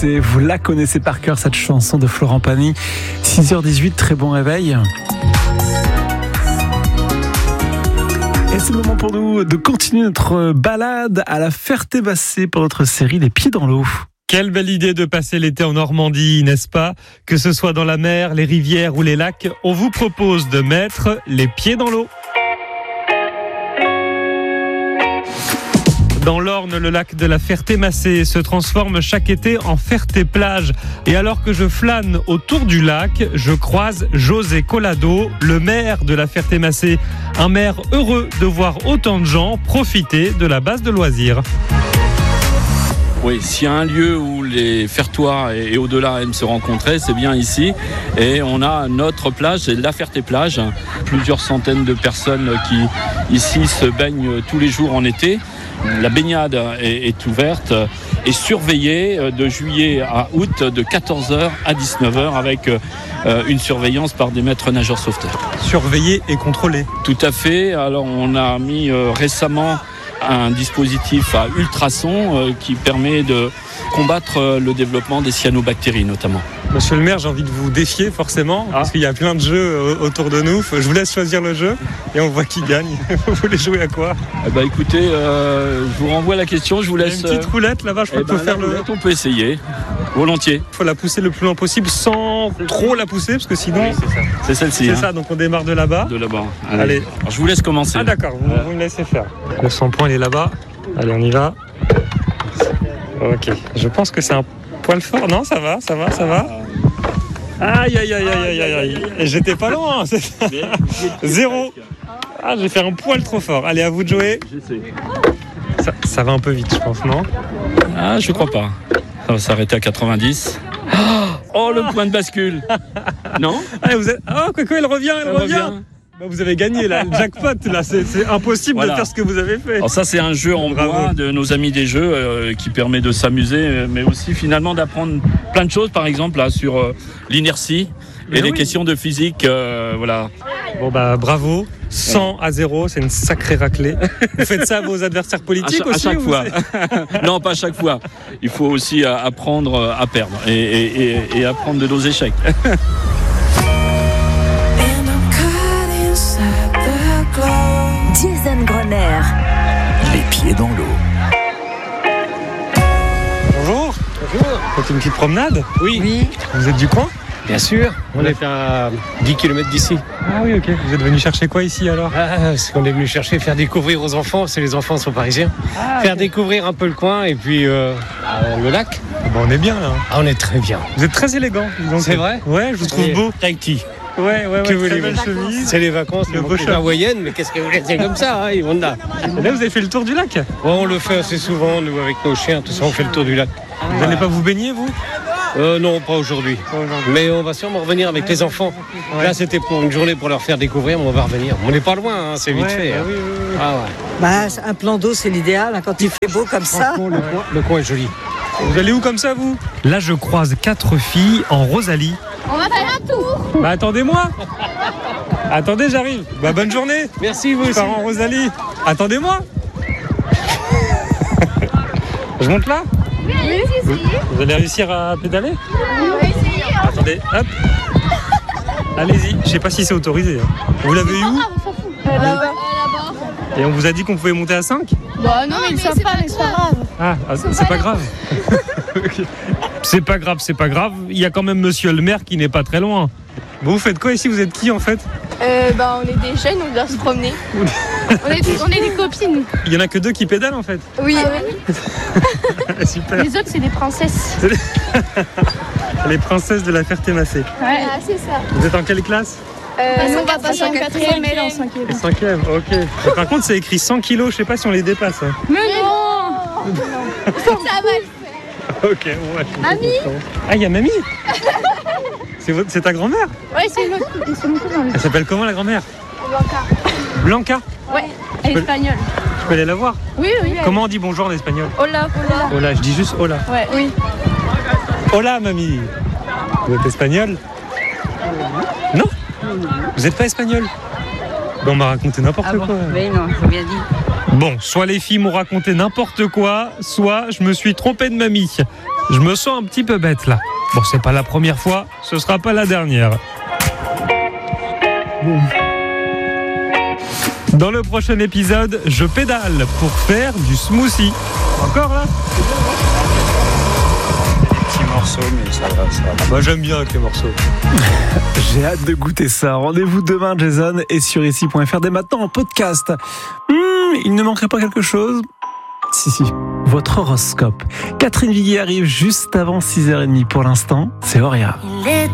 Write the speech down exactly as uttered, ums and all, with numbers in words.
connaissez, vous la connaissez par cœur, cette chanson de Florent Pagny. six heures dix-huit, très bon réveil. Et c'est le moment pour nous de continuer notre balade à la Ferté-Bassée pour notre série Les Pieds dans l'eau. Quelle belle idée de passer l'été en Normandie, n'est-ce pas ? Que ce soit dans la mer, les rivières ou les lacs, on vous propose de mettre les pieds dans l'eau. Dans l'Orne, le lac de la Ferté-Massée se transforme chaque été en Ferté-Plage. Et alors que je flâne autour du lac, je croise José Collado, le maire de la Ferté-Massée. Un maire heureux de voir autant de gens profiter de la base de loisirs. Oui, s'il y a un lieu où les Fertois et au-delà aiment se rencontrer, c'est bien ici. Et on a notre plage, c'est la Ferté-Plage. Plusieurs centaines de personnes qui ici se baignent tous les jours en été. La baignade est, est ouverte et surveillée de juillet à août de quatorze heures à dix-neuf heures avec euh, une surveillance par des maîtres nageurs sauveteurs. Surveillée et contrôlée. Tout à fait. Alors on a mis euh, récemment un dispositif à ultrasons euh, qui permet de combattre euh, le développement des cyanobactéries notamment. Monsieur le maire, j'ai envie de vous défier forcément, ah. parce qu'il y a plein de jeux autour de nous. Je vous laisse choisir le jeu et on voit qui gagne. Vous voulez jouer à quoi ? Eh ben, écoutez, euh, je vous renvoie la question, je vous laisse... Il y a une petite roulette là-bas, je crois eh qu'on ben, peut faire le... roulette, on peut essayer, volontiers. Il faut la pousser le plus loin possible sans trop la pousser, parce que sinon... Oui, c'est ça. C'est celle-ci. C'est hein. ça, donc on démarre de là-bas. De là-bas. Allez. Allez. Alors, je vous laisse commencer. Ah d'accord, vous, vous me laissez faire. Le sampoing, il est là-bas. Allez, on y va. Ok, je pense que c'est un poil fort. Non, ça va, ça va, ça va. Aïe, aïe, aïe, aïe, aïe, aïe. Et j'étais pas loin. Zéro. Ah, j'ai fait un poil trop fort. Allez, à vous de jouer. Ça, ça va un peu vite, je pense, non ? Ah, je crois pas. Ça va s'arrêter à quatre-vingt-dix. Oh, le point de bascule. Non ? Ah, vous êtes... Oh, Coco, elle revient, elle, elle revient. revient. Bah, vous avez gagné là, le jackpot là, c'est, c'est impossible voilà. de faire ce que vous avez fait. Alors ça c'est un jeu en bois de nos amis des jeux euh, qui permet de s'amuser, mais aussi finalement d'apprendre plein de choses, par exemple là sur euh, l'inertie mais et oui. les questions de physique, euh, voilà. Bon bah bravo, cent à zéro, c'est une sacrée raclée. Vous faites ça à vos adversaires politiques à cha- aussi à chaque fois. Non, pas à chaque fois. Il faut aussi apprendre à perdre et, et, et, et apprendre de nos échecs. Jason Grosner. Les pieds dans l'eau. Bonjour. Bonjour. Faites une petite promenade ? Oui. oui. Vous êtes du coin ? Bien sûr. On est à dix kilomètres d'ici. Ah oui, ok. Vous êtes venu chercher quoi ici alors ? Ah, ce qu'on est venu chercher, faire découvrir aux enfants, parce que les enfants sont parisiens. Ah, faire okay. découvrir un peu le coin et puis euh, euh, le lac. Bon, on est bien là. Ah, on est très bien. Vous êtes très élégant. Donc. C'est vrai ? Ouais, je vous trouve et beau. Tahiti. Ouais, ouais, ouais. Que très belle chemise. C'est les vacances, le beau hawaïenne, mais qu'est-ce que vous voulez, c'est comme ça, hein, on a. Là, vous avez fait le tour du lac ? Ouais, on le fait assez souvent, nous, avec nos chiens, tout ça, on fait le tour du lac. Vous n'allez pas vous baigner, vous ? Euh, non, pas aujourd'hui. Pas aujourd'hui. Mais on va sûrement revenir avec les enfants. Ouais. Là, c'était pour une journée pour leur faire découvrir, mais on va revenir. On n'est pas loin, hein, c'est vite ouais, fait. Bah hein. oui, oui, oui. Ah ouais. Bah, un plan d'eau, c'est l'idéal, hein, quand il fait beau comme ça. Le, coin, le coin est joli. Vous allez où comme ça, vous ? Là, je croise quatre filles en Rosalie. On va faire un tour. Bah, attendez-moi. Attendez, j'arrive. Bah, bonne journée. Merci, vous je aussi. pars en Rosalie. Attendez-moi. Je monte là ? Oui, allez, vous, vous allez réussir à pédaler ? Oui, on va essayer. Hein. Attendez, hop. Allez-y. Je sais pas si c'est autorisé. Hein. Vous l'avez eu où ? On s'en fout. Euh, là-bas. Euh, là-bas. Et on vous a dit qu'on pouvait monter à cinq ? Bah non, mais ils ne savent pas, mais c'est pas grave. Ah, ah c'est, c'est pas grave. Okay. C'est pas grave, c'est pas grave. Il y a quand même monsieur le maire qui n'est pas très loin. Bon, vous faites quoi ici ? Vous êtes qui en fait ? euh, bah, on est des jeunes, on doit se promener. on, est, on est des copines. Il y en a que deux qui pédalent en fait ? Oui. Ah, oui. Super. Les autres, c'est des princesses. C'est les... les princesses de la Ferté-Massée. Ouais, ah, c'est ça. Vous êtes en quelle classe ? Euh, nous, on va passer en quatrième, elle en cinquième. Cinquième, ok. Et par contre, c'est écrit cent kilos, je sais pas si on les dépasse. Hein. Mais non, non. Ça va le faire. Ok, ouais. Mamie ? Ah, il y a mamie. c'est, votre, c'est ta grand-mère ? Ouais, c'est, notre, c'est mon cousin. Elle s'appelle comment la grand-mère ? Blanca. Blanca ? Ouais, elle est espagnole. Je peux aller la voir ? Oui, oui. Comment on dit bonjour en espagnol ? Hola, hola. Hola, je dis juste hola. Ouais, oui. Hola, mamie. Vous êtes espagnole ? Non ? Vous n'êtes pas espagnol ? Ben, on m'a raconté n'importe ah bon quoi. Mais non, j'ai bien dit. Bon, soit les filles m'ont raconté n'importe quoi, soit je me suis trompé de mamie. Je me sens un petit peu bête là. Bon, c'est pas la première fois, ce sera pas la dernière. Dans le prochain épisode, je pédale pour faire du smoothie. Encore là ? Morceaux, mais ça va, ça va. Moi j'aime bien avec les morceaux. J'ai hâte de goûter ça. Rendez-vous demain, Jason, et sur ici point f r dès maintenant en podcast. Mmh, il ne manquerait pas quelque chose ? Si, si, votre horoscope. Catherine Viguier arrive juste avant six heures trente pour l'instant. C'est Auria.